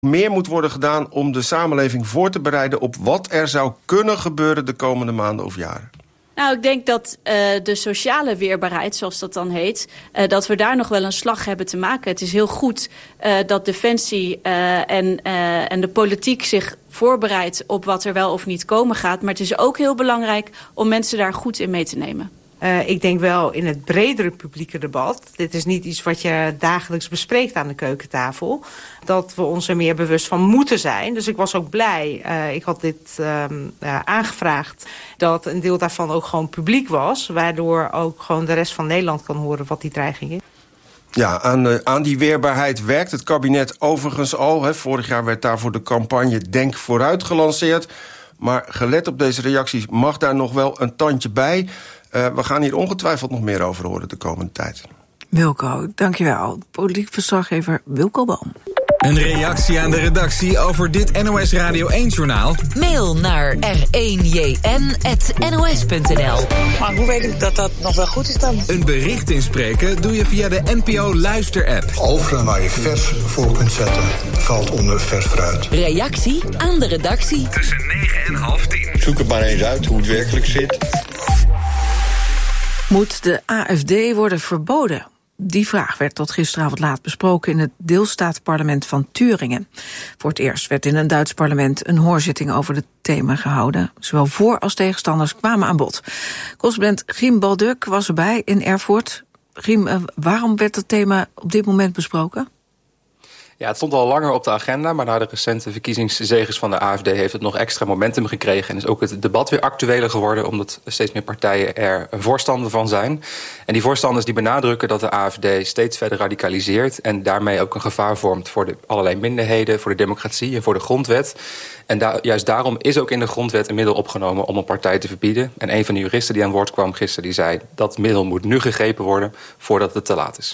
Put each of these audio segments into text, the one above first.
meer moet worden gedaan om de samenleving voor te bereiden op wat er zou kunnen gebeuren de komende maanden of jaren? Nou, ik denk dat de sociale weerbaarheid, zoals dat dan heet, dat we daar nog wel een slag hebben te maken. Het is heel goed dat Defensie en de politiek zich voorbereidt op wat er wel of niet komen gaat. Maar het is ook heel belangrijk om mensen daar goed in mee te nemen. Ik denk wel in het bredere publieke debat, dit is niet iets wat je dagelijks bespreekt aan de keukentafel, dat we ons er meer bewust van moeten zijn. Dus ik was ook blij, ik had dit aangevraagd, dat een deel daarvan ook gewoon publiek was, waardoor ook gewoon de rest van Nederland kan horen wat die dreiging is. Ja, aan die weerbaarheid werkt het kabinet overigens al. Vorig jaar werd daarvoor de campagne Denk Vooruit gelanceerd. Maar gelet op deze reacties mag daar nog wel een tandje bij. We gaan hier ongetwijfeld nog meer over horen de komende tijd. Wilco, dankjewel. Politiek verslaggever Wilco Boom. Een reactie aan de redactie over dit NOS Radio 1-journaal? Mail naar r1jn@nos.nl. Maar hoe weet ik dat dat nog wel goed is dan? Een bericht inspreken doe je via de NPO Luister-app. Overal waar je vers voor kunt zetten, valt onder vers fruit. Reactie aan de redactie. Tussen 9 en half 10. Zoek het maar eens uit hoe het werkelijk zit. Moet de AfD worden verboden? Die vraag werd tot gisteravond laat besproken in het deelstaatparlement van Thüringen. Voor het eerst werd in een Duits parlement een hoorzitting over het thema gehouden. Zowel voor- als tegenstanders kwamen aan bod. Correspondent Giem Balduk was erbij in Erfurt. Giem, waarom werd het thema op dit moment besproken? Ja, het stond al langer op de agenda, maar na de recente verkiezingszegers van de AfD heeft het nog extra momentum gekregen. En is ook het debat weer actueler geworden, omdat steeds meer partijen er voorstander van zijn. En die voorstanders die benadrukken dat de AfD steeds verder radicaliseert en daarmee ook een gevaar vormt voor allerlei minderheden, voor de democratie en voor de grondwet. En juist daarom is ook in de grondwet een middel opgenomen om een partij te verbieden. En een van de juristen die aan woord kwam gisteren, die zei dat middel moet nu gegrepen worden voordat het te laat is.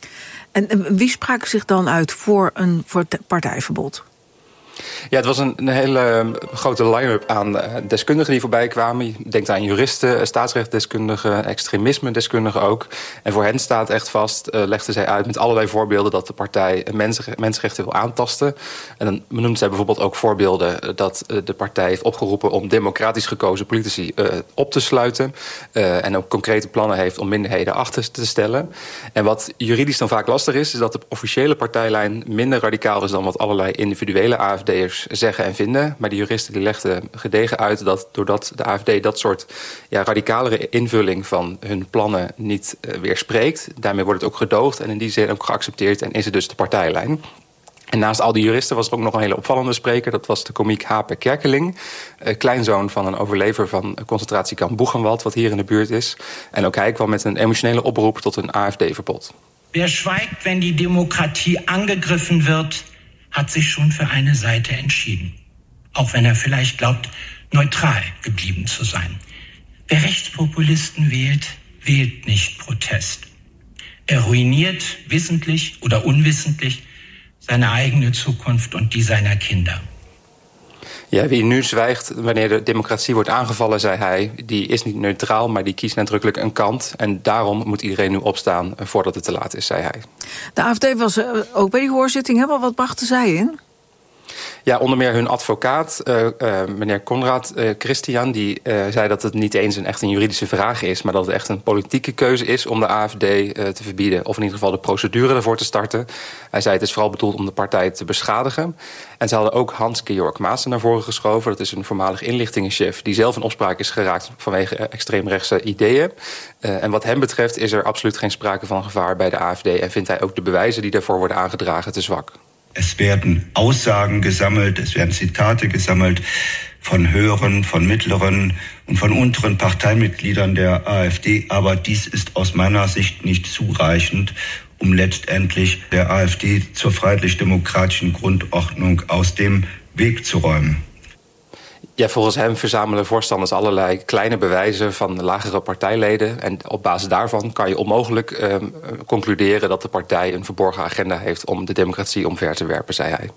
En wie sprak zich dan uit voor het partijverbod? Ja, het was een hele grote line-up aan deskundigen die voorbij kwamen. Je denkt aan juristen, staatsrechtdeskundigen, extremisme-deskundigen ook. En voor hen staat echt vast, legden zij uit met allerlei voorbeelden dat de partij mensenrechten wil aantasten. En dan noemden zij bijvoorbeeld ook voorbeelden dat de partij heeft opgeroepen om democratisch gekozen politici op te sluiten. En ook concrete plannen heeft om minderheden achter te stellen. En wat juridisch dan vaak lastig is dat de officiële partijlijn minder radicaal is dan wat allerlei individuele AfD'ers zeggen en vinden. Maar die juristen die legden gedegen uit dat doordat de AfD dat soort radicalere invulling van hun plannen niet weerspreekt, daarmee wordt het ook gedoogd en in die zin ook geaccepteerd en is het dus de partijlijn. En naast al die juristen was er ook nog een hele opvallende spreker. Dat was de komiek Hape Kerkeling. Kleinzoon van een overlever van concentratiekamp Buchenwald, wat hier in de buurt is. En ook hij kwam met een emotionele oproep tot een AfD-verbod. Wer schweigt, wenn die Demokratie angegriffen wird, hat sich schon für eine Seite entschieden. Auch wenn vielleicht glaubt, neutral geblieben zu sein. Wer Rechtspopulisten wählt, wählt nicht Protest. Er ruiniert wissentlich oder unwissentlich seine eigene Zukunft und die seiner Kinder. Ja, wie nu zwijgt wanneer de democratie wordt aangevallen, zei hij, die is niet neutraal, maar die kiest nadrukkelijk een kant. En daarom moet iedereen nu opstaan voordat het te laat is, zei hij. De AfD was ook bij die hoorzitting. Wat brachten zij in? Ja, onder meer hun advocaat, meneer Konrad Christian, die zei dat het niet eens een juridische vraag is, maar dat het echt een politieke keuze is om de AfD te verbieden, of in ieder geval de procedure ervoor te starten. Hij zei het is vooral bedoeld om de partij te beschadigen. En ze hadden ook Hans-Georg Maassen naar voren geschoven. Dat is een voormalig inlichtingenchef die zelf in opspraak is geraakt vanwege extreemrechtse ideeën. En wat hem betreft is er absoluut geen sprake van gevaar bij de AfD en vindt hij ook de bewijzen die daarvoor worden aangedragen te zwak. Es werden Aussagen gesammelt, es werden Zitate gesammelt von höheren, von mittleren und von unteren Parteimitgliedern der AfD. Aber dies ist aus meiner Sicht nicht zureichend, um letztendlich der AfD zur freiheitlich-demokratischen Grundordnung aus dem Weg zu räumen. Ja, volgens hem verzamelen voorstanders allerlei kleine bewijzen van lagere partijleden. En op basis daarvan kan je onmogelijk concluderen dat de partij een verborgen agenda heeft om de democratie omver te werpen, zei hij.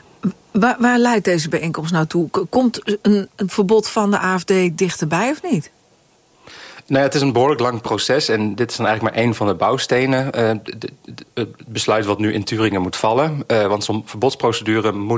Waar leidt deze bijeenkomst nou toe? Komt een verbod van de AfD dichterbij of niet? Nou ja, het is een behoorlijk lang proces en dit is dan eigenlijk maar één van de bouwstenen. Het besluit wat nu in Thüringen moet vallen. Want zo'n verbodsprocedure moet